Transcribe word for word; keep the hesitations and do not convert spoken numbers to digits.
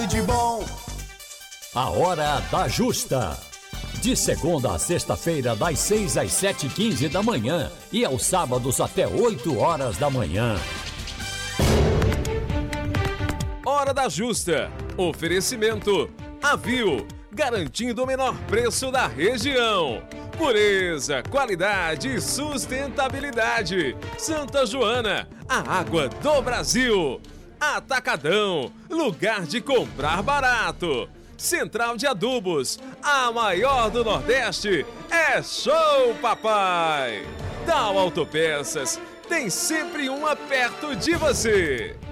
e de bom. A Hora da Justa. De segunda a sexta-feira, das seis às sete e quinze da manhã. E aos sábados até oito horas da manhã. Hora da Justa. Oferecimento Avil, garantindo o menor preço da região. Pureza, qualidade e sustentabilidade. Santa Joana, a água do Brasil. Atacadão, lugar de comprar barato. Central de Adubos, a maior do Nordeste. É show, papai! Tal Autopeças, tem sempre uma perto de você.